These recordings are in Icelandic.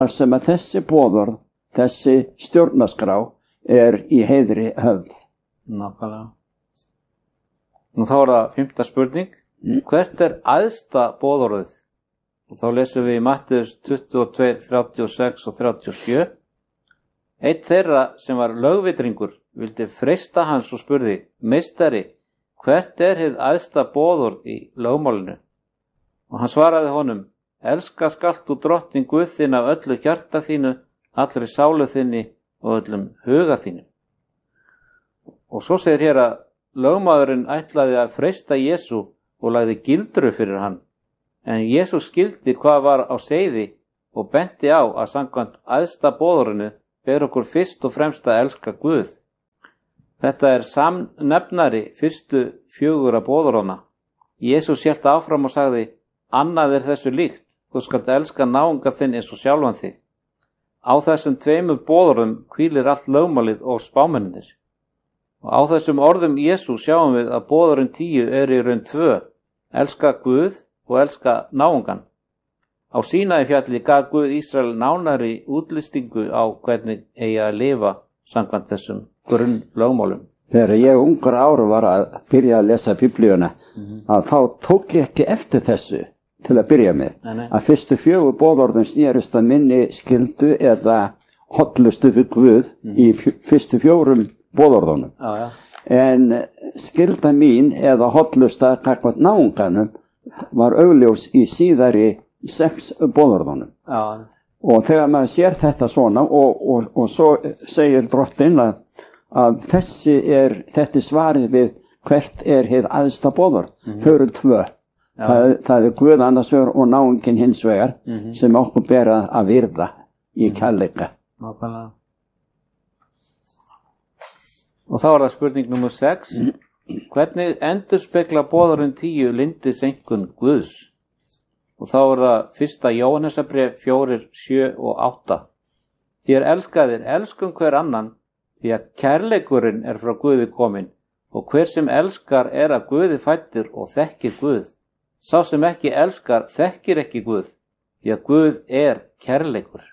þar sem að þessi boðorð, þessi stjórnarskrá í heiðri höfð. Nákvæmlega. Nú þá það 5. spurning. Hvert æðsta boðorðið? Og þá lesum við í Mattheus 22, 36 og 37. Einn þeirra sem var lögvitringur vildi freista hans og spurði: Meistari, hvert hið æðsta boðorð í lögmálinu? Og hann svaraði honum: Elska skalt þú drottinn Guð þinn af öllu hjarta þínu, allri sálu þinni og öllum huga þínu. Og svo segir hér að lögmaðurinn ætlaði að freista Jesú og lagði gildru fyrir hann. En Jesús skildi hvað var á seiði og benti á að samkvæmt æðsta boðorðinu ber okkur fyrst og fremst að elska Guð. Þetta samnefnari fyrstu 4 boðorðanna. Jesús hélt áfram og sagði: Annað þessu líkt, þú skalt elska náunga þinn eins og sjálfan þig. Á þessum 2 boðorðum hvílir allt lögmálið og spámennir. Og á þessum orðum Jesú sjáum við að boðorðin 10 í raun 2, elska Guð og elska náungan. Á Sínaífjalli gaf Guð Ísrael nánari útlistingu á hvernig eigi að lifa samkvæmt þessum grunnlögmálum. Þegar ég ungur ára var að byrja að lesa Biblíuna, að þá tók ég ekki eftir þessu til að byrja með. Að fyrstu 4 boðorðin snerust að minni skyldu eða hollustu fyrir Guð í fyrstu 4 boðorðunum. En skylda mín eða hollusta gagnvart náunganum var augljós í síðari 6 boðorðunum. Og þegar maður sér þetta svona og svo segir Drottinn að þetta svarið við hvert hið æðsta boðorð. Þau eru 2. Það Guð annars vegar og náunginn hins vegar sem okkur ber að virða í kærleika. Nákvæmlega. Og þá það spurning nummer 6. Hvernig endurspegla boðorðin 10 lyndiseinkunn Guðs? Og þá það 1. Jóhannesarbréf 4, 7 og 8. Þér elskaðir, elskum hver annan, því að kærleikurinn frá Guði kominn, og hver sem elskar af Guði fæddur og þekkir Guð. Sá sem ekki elskar þekkir ekki Guð, því að Guð kærleikur.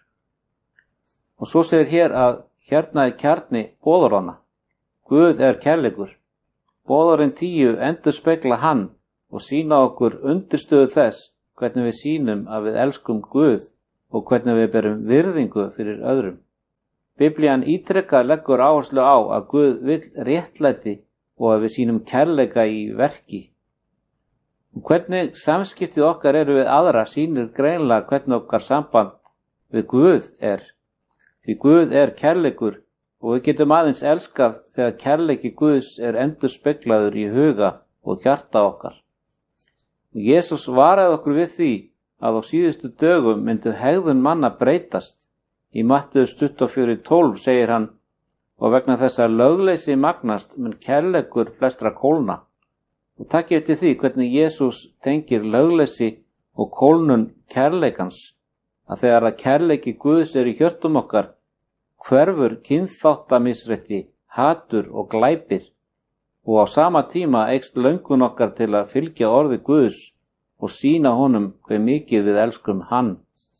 Og svo segir hér að hérna kjarni boðorðanna. Guð kærleikur. Boðorðin 10 endurspegla hann og sýna okkur undirstöðu þess hvernig við sýnum að við elskum Guð og hvernig við berum virðingu fyrir öðrum. Biblían ítrekað leggur áherslu á að Guð vill réttlæti og að við sýnum kærleika í verki. Og hvernig samskiptið okkar við aðra sýnir greinilega hvernig okkar samband við Guð Því Guð kærleikur og við getum aðeins elskað þegar kærleiki Guðs endurspeglaður í huga og hjarta okkar. Jesús varaði okkur við því að á síðustu dögum myndu hegðun manna breytast. Í Mattheus 24:12 segir hann: Og vegna þess að lögleysi magnast mun kærleikur flestra kólna. Og takk eftir því hvernig Jesús tengir lögleysi og kólnun kærleikans, að þegar að kærleiki Guðs í hjörtum okkar, hverfur kynþáttamisrétti, hatur og glæpir, og á sama tíma eykst löngun okkar til að fylgja orði Guðs og sýna honum hve mikið við elskum hann.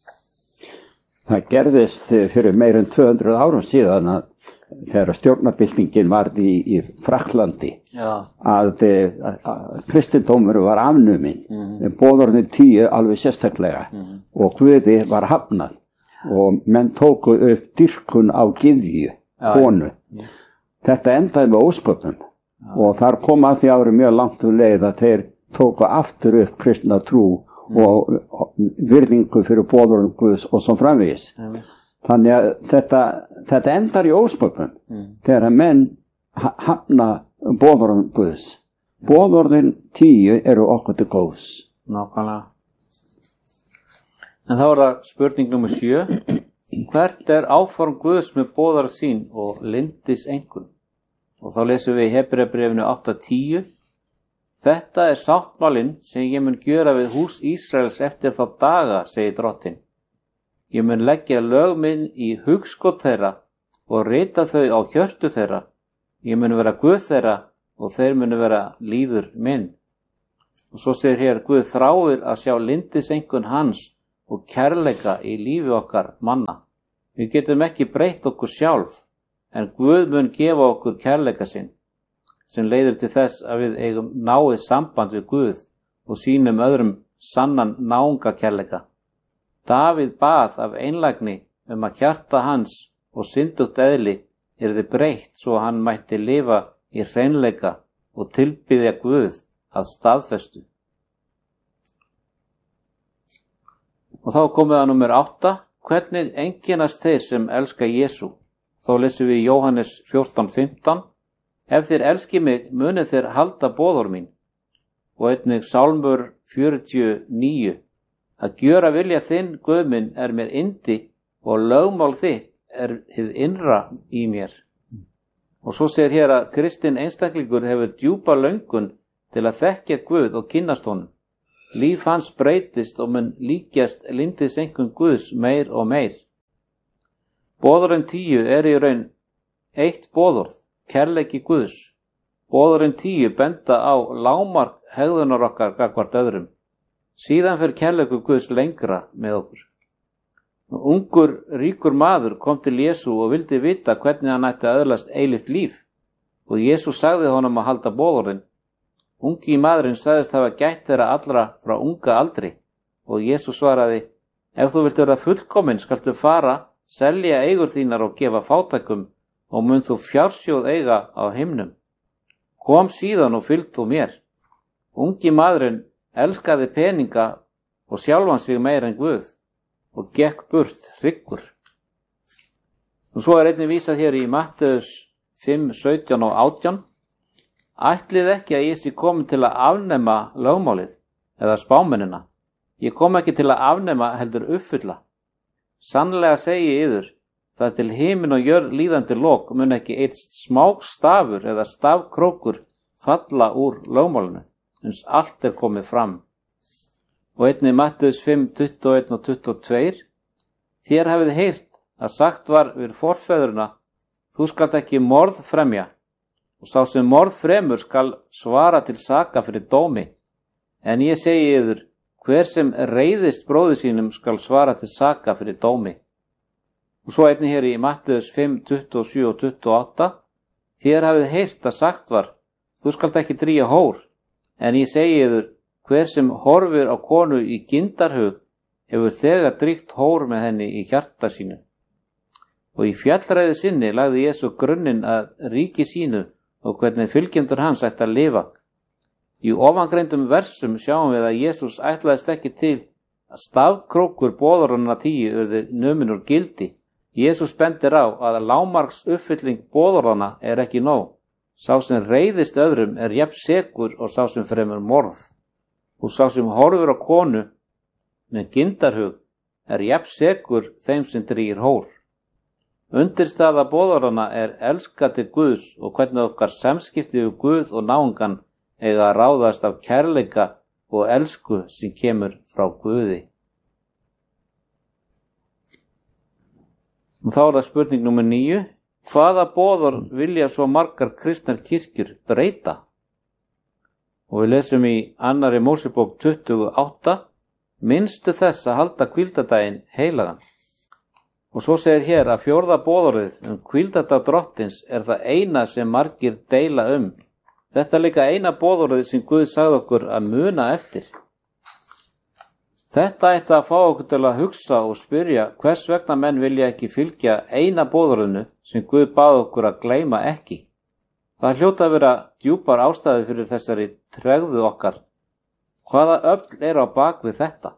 Það gerðist fyrir meir en 200 árum síðan að þegar stjórnarbyltingin varð í Frakklandi að kristindómur var afnuminn, boðorðin 10 alveg sérstaklega og Guði var hafnað og menn tóku upp dýrkun á gyðju, konu. Þetta endaði með ósköpum og þar kom að því árið mjög langt leið að þeir tóku aftur upp kristna trú og virðingu fyrir boðorðum Guðs og svo framvegis. Þannig að þetta endar í ósköpum þegar menn hafna boðorðum Guðs. Boðorðin 10 eru okkur til góðs. Nákvæmlega. En þá það spurning nummer 7. Hvert áform Guðs með boðorð sín og lyndiseinkunn? Og þá lesum við í Hebreabréfinu 8:10. Þetta sáttmálinn sem ég mun gjöra við hús Ísraels eftir þá daga, segir Drottinn. Ég mun leggja lög minn í hugskot þeirra og rita þau á hjörtu þeirra. Ég mun vera Guð þeirra og þeir munu vera líður minn. Og svo segir hér: Guð þráir að sjá lyndiseinkunn hans og kærleika í lífi okkar manna. Við getum ekki breytt okkur sjálf, en Guð mun gefa okkur kærleika sinn, sem leiðir til þess að við eigum náið samband við Guð og sýnum öðrum sannan náungakærleika. Davíð bað af einlægni að hjarta hans og syndugt eðli yrði breytt svo hann mætti lifa í hreinleika og tilbiðja Guð að staðfestu. Og þá komum við að númer 8. Hvernig einkennast þeir sem elska Jesú? Þá lesum við Jóhannes 14:15. Ef þér elski mig, munið þér halda boðorð mín. Og einnig Sálmur 49. Að gjöra vilja þinn, Guð minn, mér yndi og lögmál þitt hið innra í mér. Og svo segir hér að kristinn einstaklingur hefur djúpa löngun til að þekkja Guð og kynnast honum. Líf hans breytist og mun líkjast lyndiseinkunn Guðs meir og meir. Boðorðin 10 í raun eitt boðorð, kærleiki Guðs. Boðorðin 10 benda á lágmark hegðunar okkar gagnvart öðrum. Síðan fer kærleikur Guðs lengra með okkur. Ungur, ríkur maður kom til Jesú og vildi vita hvernig hann ætti að öðlast eilíft líf og Jesú sagði honum að halda boðorðin. Ungi maðurinn sagðist hafa gætt þeirra allra frá unga aldri og Jesú svaraði, ef þú vilt vera fullkominn skaltu fara, selja eigur þínar og gefa fátækum og mun þú fjársjóð eiga á himnum. Kom síðan og fylg þú mér. Ungi maðurinn elskaði peninga og sjálfan sig meir en Guð og gekk burt hryggur. Og svo einnig vísað hér í Matteus 5:17 og 18. Ætlið ekki að ég sé komin til að afnema lögmálið eða spámennina. Ég kom ekki til að afnema heldur uppfylla. Sannlega segi ég yður, það til himin og jörð líðandi lok mun ekki eitt smákstafur eða stafkrókur falla úr lögmálinu, uns allt komið fram. Og einnig Matteus 5:21 og 22. Þér hafið heyrt að sagt var við forfeðurna, þú skalt ekki morð fremja, og sá sem morð fremur skal svara til saka fyrir dómi. En ég segi yður, hver sem reiðist bróður sínum skal svara til saka fyrir dómi. Og svo einnig hér í Matteus 5:27 og 28. Þér hafið heyrt að sagt var, þú skalt ekki drýja hór. En ég segi yður, hver sem horfir á konu í gyndarhug hefur þegar drýgt hór með henni í hjarta sínu. Og í fjallræðu sinni lagði Jesú grunninn að ríki sínu og hvernig fylgjendur hans ætti að lifa. Í ofangreindum versum sjáum við að Jesús ætlaðist ekki til að stafkrókur boðorðanna 10 urði numin úr gildi. Jesús bendir á að lágmarks uppfylling boðorðanna ekki nóg. Sá sem reiðist öðrum jafn sekur og sá sem fremur morð. Og sá sem horfir á konu með gyndarhug jafn sekur þeim sem drýgir hór. Undirstaða boðorðanna elska til Guðs og hvernig okkar samskipti við Guð og náungan eiga að ráðast af kærleika og elsku sem kemur frá Guði. Og þá það spurning nummer 9. Hvaða boðorð vilja svo margar kristnar kirkjur breyta? Og við lesum í 2. Mósebók 28. Minnstu þess að halda hvíldardaginn heilagan. Og svo segir hér að 4. boðorðið hvíldardag drottins það eina sem margir deila um. Þetta líka eina boðorðið sem Guð sagði okkur að muna eftir. Þetta ætti að fá okkur til að hugsa og spyrja hvers vegna menn vilja ekki fylgja eina boðorðinu sem Guð bað okkur að gleyma ekki. Það hljóta að vera djúpar ástæður fyrir þessari tregðu okkar. Hvaða öfl á bak við þetta?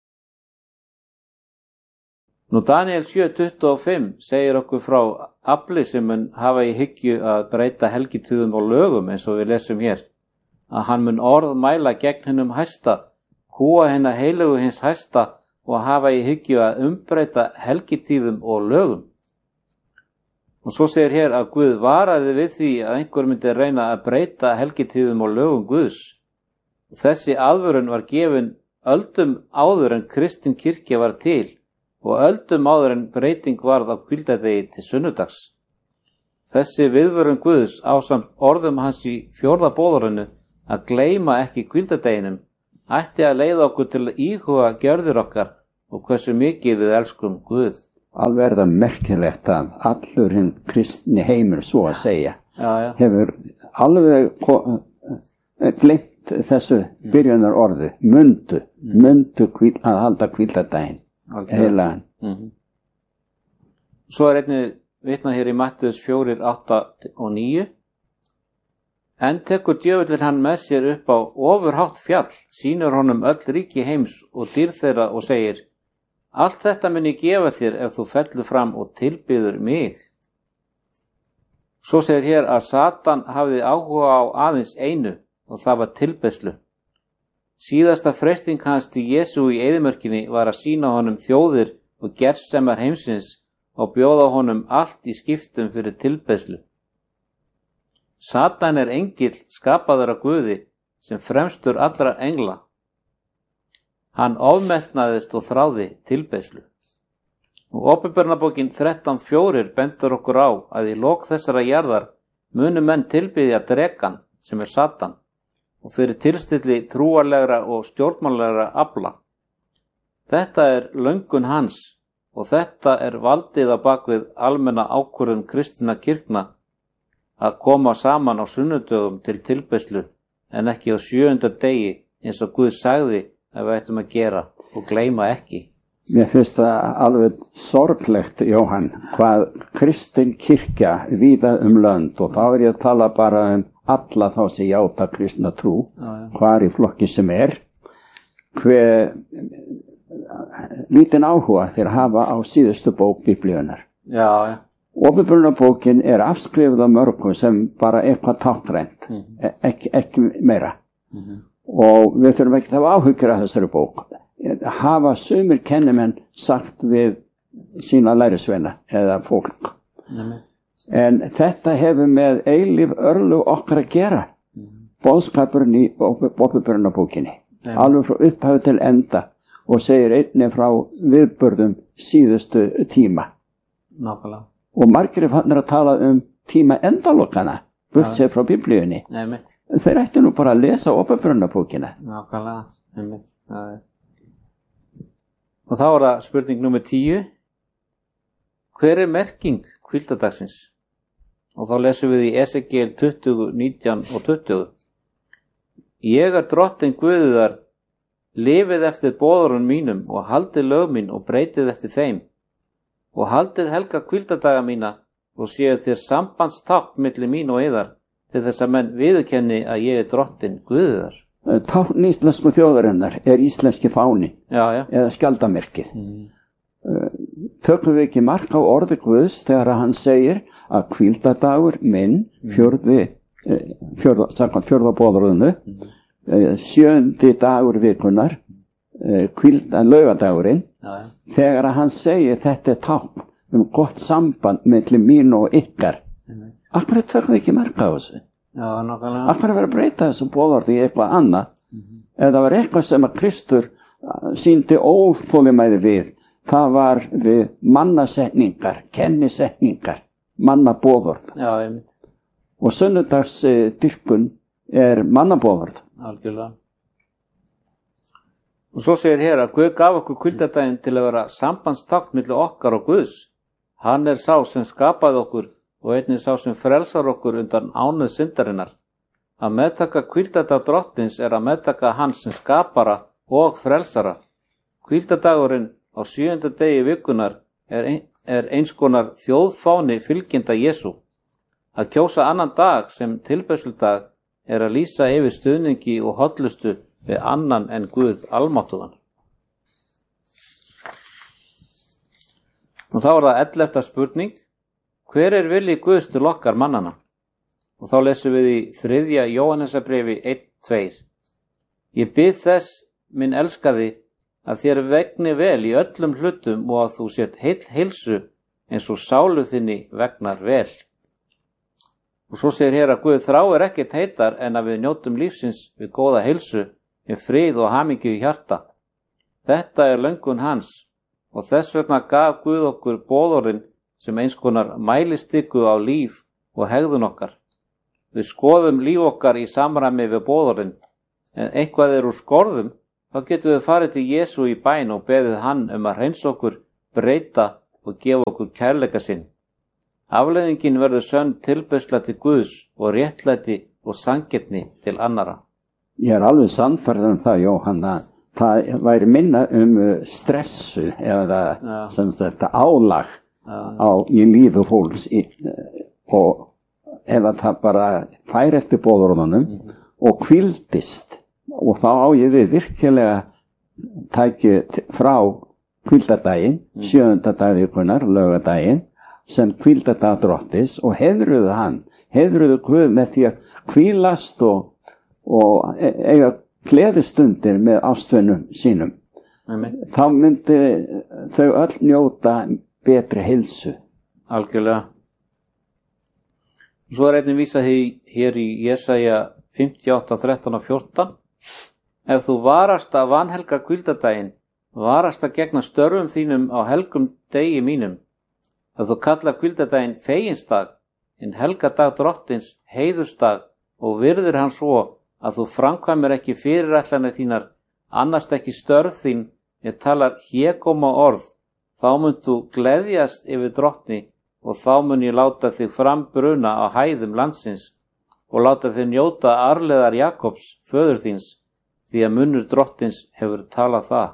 Nú Daniel 7:25 segir okkur frá afli sem mun hafa í hyggju að breyta helgitíðum og lögum eins og við lesum hér. Að hann mun orð mæla gegn hennum hæsta, kúa hennar heilugu hins hæsta og hafa í hyggju að umbreyta helgitíðum og lögum. Og svo segir hér að Guð varaði við því að einhver myndi reyna að breyta helgitíðum og lögum Guðs. Þessi aðvörun var gefin öldum áður en kristin kirkja var til og öldum áður en breyting varð á hvíldardegi til sunnudags. Þessi viðvörun Guðs ásamt orðum hans í 4. boðorðinu að gleyma ekki hvíldardeginum ætti að leiða okkur til að íhuga gjörðir okkar og hversu mikið við elskum Guð. Alveg það merkilegt að allur hinn kristni heimur, svo að segja, hefur alveg gleymt þessu byrjunar orðu, mundu að halda hvíldardaginn, heilagan. Svo einnig vitnað hér í Mattheus 4, 8 og 9. En tekur djöfullinn hann með sér upp á ofurhátt fjall, sýnir honum öll ríki heims og dýr þeirra og segir: Allt þetta mun ég gefa þér ef þú fellur fram og tilbyður mig. Svo segir hér að Satan hafði áhuga á aðeins einu og það var tilbeiðslu. Síðasta freisting hans til Jesú í eyðimörkinni var að sýna honum þjóðir og gersemar heimsins og bjóða honum allt í skiptum fyrir tilbeiðslu. Satan engill skapaður af Guði sem fremstur allra engla. Hann ofmetnaðist og þráði tilbeiðslu. Og Åpenbarunarbókin 13:4 bendur okkur á að í lok þessara jarðar munu menn tilbiðja drekann sem Satan og fyrir tilstilli trúarlegra og stjórnmállegra afla. Þetta löngun hans og þetta valdið á bakvið almenna ákvörðun kristinna kirkna að koma saman á sunnudögum til tilbeiðslu en ekki á 7. degi eins og Guð sagði að við ættum að gera og gleyma ekki. Mér finnst það alveg sorglegt, Jóhann, hvað kristin kirkja víða lönd, og þá ég að tala bara alla þá sem játa kristna trú, hvar í flokki sem hver lítinn áhuga þeir hafa á síðustu bók Biblíunnar. Åpenbarunarbókin afskrifuð af mörgum sem bara eitthvað táknrænt, ekki meira. Og við þurfum ekki að hafa áhyggjur af þessari bók. Hafa sumir kennimenn sagt við sína lærisveina eða fólk. En þetta hefur með eilíf örlög okkar að gera. Boðskapurinn í Åpenbarunarbókinni, alveg frá upphafi til enda, og segir einnig frá viðburðum síðustu tíma. Nákvæmlega. Og margir fannir að tala tíma endalokana, burt sér frá Biblíunni. Þeir ættu nú bara að lesa Åpenbarunarbókina. Nákvæmlega. Og þá það spurning nummer 10. Hver merking hvíldardagsins? Og þá lesum við í Esekiel 20, 19 og 20. Ég drottinn Guðiðar, lifið eftir boðorðum mínum og haldið lög mín og breytið eftir þeim og haldið helga hvíldardaga mína og séu þér sambandstákn milli mín og yðar til þess að menn viðurkenni að ég drottinn Guðiðar. Tákn íslensku þjóðarinnar íslenski fáni eða skjaldamerkið. Tökum við ekki mark á orði Guðs þegar hann segir að hvíldardagur minn fjórða boðorðinu 7. dagur vikunnar laugadagurinn, þegar hann segir þetta tákn gott samband milli mín og ykkar. Akkur tökum við ekki mark á þessu? Akkur verið að breyta þessu boðorði í eitthvað annað? Eða var eitthvað sem að Kristur sýndi óþolinmæði við, það var við mannasetningar, kennisetningar, mannaboðorð. Og sunnudagsdyrkun mannaboðorð. Algjörlega. Og svo segir hér að Guð gaf okkur hvíldardaginn til að vera sambandstákn milli okkar og Guðs. Hann sá sem skapaði okkur og einnig sá sem frelsar okkur undan ánauð syndarinnar. Að meðtaka hvíldardag drottins að meðtaka hans sem skapara og frelsara. Hvíldardagurinn á 7. degi vikunar eins konar þjóðfáni fylgjenda Jesú. Að kjósa annan dag sem tilbeiðsludag að lýsa yfir stuðningi og hollustu við annan en Guð almáttugan. Og þá það 11. spurning. Hver vilji Guðs til okkar mannana? Og þá lesum við í 3. Jóhannesarbréfi 1:2. Ég bið þess, minn elskaði, að þér vegni vel í öllum hlutum og að þú sért heilsu eins og sálu þinni vegnar vel. Og svo segir hér að Guð þráir ekkert heitar en að við njótum lífsins við góða heilsu, með frið og hamingju í hjarta. Þetta löngun hans og þess vegna gaf Guð okkur boðorðin sem eins konar mælistikku á líf og hegðun okkar. Við skoðum líf okkar í samræmi við boðorðin, en eitthvað úr skorðum þá getum við farið til Jesú í bæn og beðið hann að hreinsa okkur, breyta og gefa okkur kærleika sinn. Afleiðingin verður sönn tilbeiðsla til Guðs og réttlæti og sanngirni til annara. Ég alveg sannfærður það, Jóhann, að það væri minna stressu eða sem þetta álag í lífi fólks og ef það bara fær eftir boðorðunum og hvíldist, og þá á ég við virkilega tæki frá hvíldardaginn, 7. dag vikunnar, laugardaginn, sem hvíldardag Drottis og heiðruðu hann, heiðruðu Guð með því að hvílast og eiga gleðistundir með ástvinum sínum. Amen. Þá myndi þau öll njóta betri heilsu. Algjörlega. Svo einnig vísað hér í Jesaja 58, 13 og 14. Ef þú varast að vanhelga hvíldardaginn, varast að gegna störfum þínum á helgum degi mínum. Ef þú kallar hvíldardaginn feginsdag, en helgadag Drottins heiðursdag og virðir hann svo að þú framkvæmir ekki fyrirætlanir þínar, annast ekki störf þín, ég talar hégóma orð, þá munt þú gleðjast yfir Drottni og þá mun ég láta þig frambruna á hæðum landsins og láta þig njóta arleðar Jakobs, föður þíns, því að munnur Drottins hefur talað það.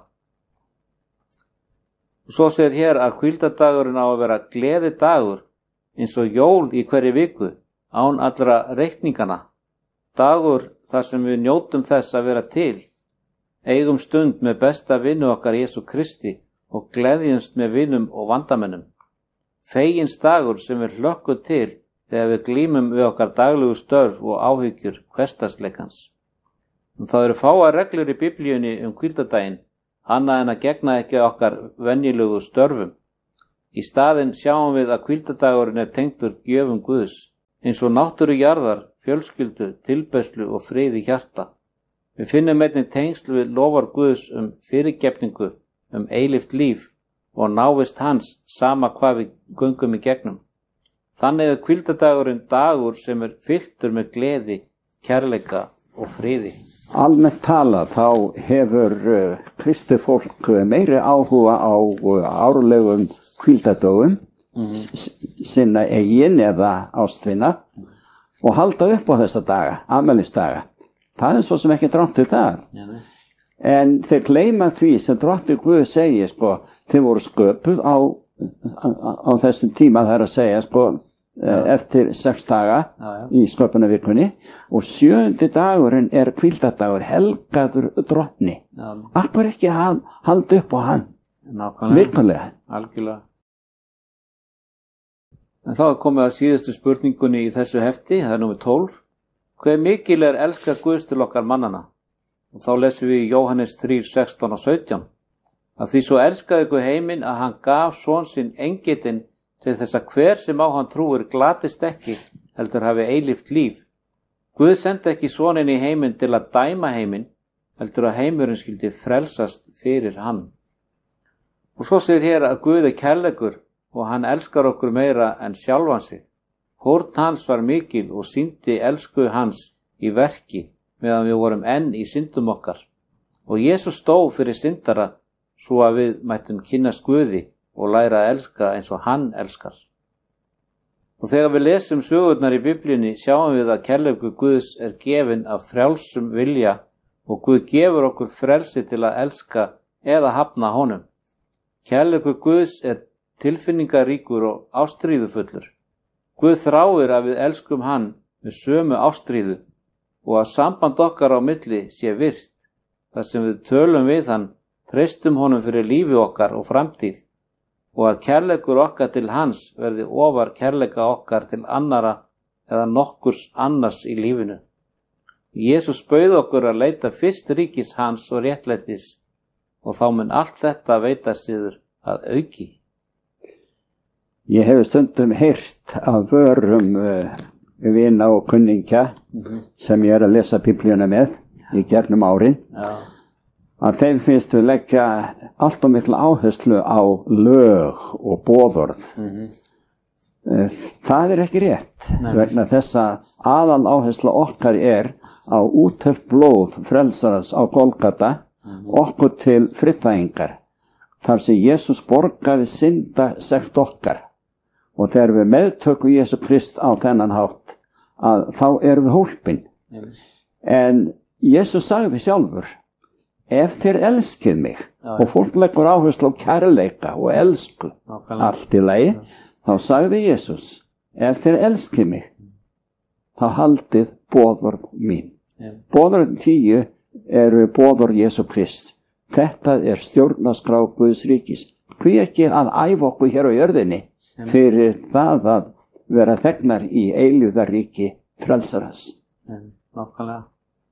Og svo segir hér að hvíldardagurinn á að vera gleðidagur, eins og jól í hverju viku, án allra reikningana. Dagur þar sem við njótum þess að vera til, eigum stund með besta vinnu okkar Jesú Kristi og gleðjumst með vinnum og vandamennum. Fegins dagur sem við hlökkum til þegar við glímum við okkar daglegu störf og áhyggjur hversdagsleikans. Það eru fáar reglur í Biblíunni hvíldardaginn, annað en að gegna ekki okkar venjulegu störfum. Í staðinn sjáum við að hvíldardagurinn tengdur gjöfum Guðs, eins og náttúru jarðar, fjölskyldu, tilbeiðslu og frið í hjarta. Við finnum einnig tengsl við lofar Guðs fyrirgefningu, eilíft líf og návist hans sama hvað við göngum í gegnum. Þannig hvíldardagurinn dagur sem fylltur með gleði, kærleika og friði. Almennt talað þá hefur kristið fólk meiri áhuga á árlegum hvíldardögum sinna eigin eða ástvina og halda upp á þessa daga, afmælisdaga. Það svo sem ekki drátt til það. En þeir gleyma því sem Drottinn Guð segir, þeir voru sköpuð á þessum tíma, það að segja, eftir 6 daga í sköpunarvikunni og 7. dagurinn hvíldardagur, helgaður Drottni. Akkur ekki halda upp á hann? Virkulega. Algjörlega. En þá komið að síðustu spurningunni í þessu hefti, það númer 12. Hve mikil elska Guðs til okkar mannana? Og þá lesum við í Jóhannes 3, 16 og 17. Að því svo elskaði Guð heiminn að hann gaf son sinn eingetinn til þess að hver sem á hann trúir glatist ekki, heldur hafi eilíft líf. Guð sendi ekki soninn í heiminn til að dæma heiminn, heldur að heimurinn skyldi frelsast fyrir hann. Og svo segir hér að Guð kærleikur og hann elskar okkur meira en sjálfan sig. Fórn hans var mikil og sýndi elsku hans í verki meðan við vorum enn í syndum okkar. Og Jesús stóð fyrir syndara svo að við mættum kynnast Guði og læra að elska eins og hann elskar. Og þegar við lesum sögurnar í Biblíunni sjáum við að kærleikur Guðs gefin af frjálsum vilja og Guð gefur okkur frelsi til að elska eða hafna honum. Kærleikur Guðs tilfinningaríkur og ástríðufullur. Guð þráir að við elskum hann með sömu ástríðu og að samband okkar á milli sé virt, þar sem við tölum við hann, treystum honum fyrir lífi okkar og framtíð og að kærleikur okkar til hans verði ofar kærleika okkar til annara eða nokkurs annars í lífinu. Jesús bauð okkur að leita fyrst ríkis hans og réttlætis og þá mun allt þetta veitast yður að auki. Ég hef stundum heyrt af vörum vina og kunningja sem ég að lesa Biblíuna með í gegnum árin, að þeim finnst við leggja allt og mikla áherslu á lög og boðorð. Það ekki rétt, vegna þess að aðal áhersla okkar á úthelt blóð frelsarans á Golgata okkur til friðþægingar, þar sem Jesús borgaði syndasekt okkar. Og þegar við meðtökum Jesú Krist á þennan hátt, að þá erum við hólpin. En Jesús sagði sjálfur, ef þér elskið mig, og fólk leggur áherslu á kærleika og elsku, allt í lagi, þá sagði Jesús, ef þér elskið mig, þá haldið boðorð mín. Boðorð 10 eru boðorð Jesú Krist. Þetta stjórnarskrá Guðs ríkis. Hví ekki að æfa okkur hér á jörðinni fyrir það að vera þegnar í eilífðaríki frelsaras. Nákvæmlega.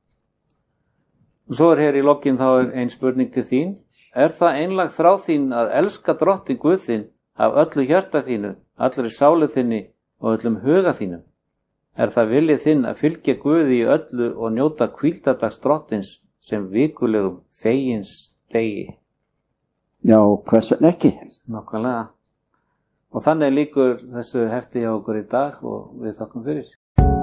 Og svo hér í lokin þá ein spurning til þín. Það einlæg þrá þín að elska Drottinn Guð þinn af öllu hjarta þínu, allri sálu þinni og öllum huga þínum? Það viljið þinn að fylgja Guði í öllu og njóta hvíldardags Drottins sem vikulegum fegins degi? Já, hvers vegna ekki? Nákvæmlega. Og þannig lýkur þessu hefti hjá okkur í dag og við þakkum fyrir.